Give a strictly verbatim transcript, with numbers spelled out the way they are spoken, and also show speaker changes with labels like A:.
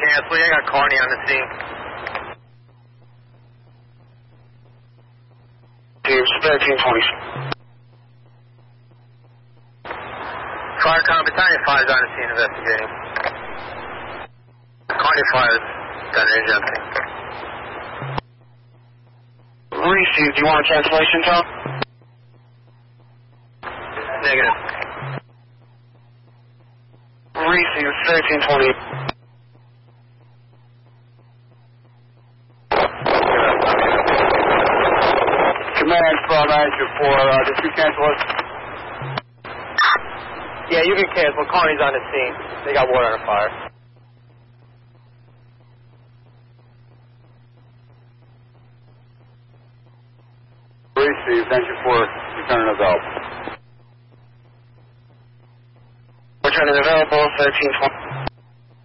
A: cancel. I got Carney on the scene.
B: Teams thirteen twenty.
A: Fire com, Battalion five is on the scene investigating. Carney five got an engine empty.
B: Reese, do you want a cancellation, Tom?
A: Negative.
B: Reese, thirteen twenty. Command from Azure four, uh, did you cancel us?
A: Yeah, you can cancel. Carney's on the scene. They got water on the fire.
B: Reese, Azure four, returning available. Returning available, thirteen twenty.